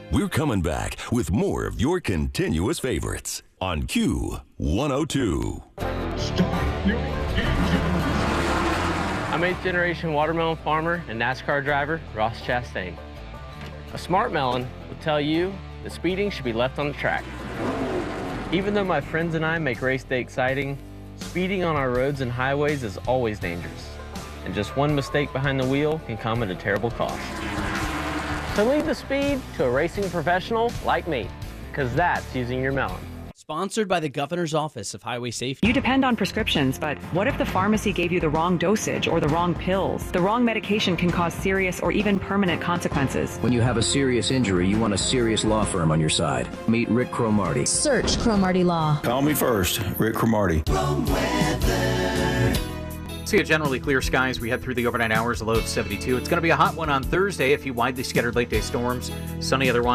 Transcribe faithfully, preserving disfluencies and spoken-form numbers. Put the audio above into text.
We're coming back with more of your continuous favorites on Q one oh two. Start your engine. I'm eighth generation watermelon farmer and NASCAR driver Ross Chastain. A smart melon will tell you that speeding should be left on the track. Even though my friends and I make race day exciting, speeding on our roads and highways is always dangerous. And just one mistake behind the wheel can come at a terrible cost. So leave the speed to a racing professional like me, because that's using your melon. Sponsored by the Governor's Office of Highway Safety. You depend on prescriptions, but what if the pharmacy gave you the wrong dosage or the wrong pills? The wrong medication can cause serious or even permanent consequences. When you have a serious injury, you want a serious law firm on your side. Meet Rick Cromartie. Search Cromartie Law. Call me first, Rick Cromartie. See a generally clear skies. We head through the overnight hours, a low of seventy-two. It's going to be a hot one on Thursday. A few widely scattered late day storms. Sunny otherwise.